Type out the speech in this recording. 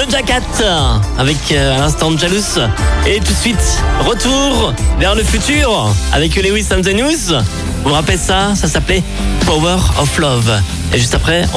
Doja Cat avec à l'instant Jealous. Et tout de suite, retour vers le futur avec Lewis and the News. Vous vous rappelez ça? Ça s'appelait Power of Love. Et juste après,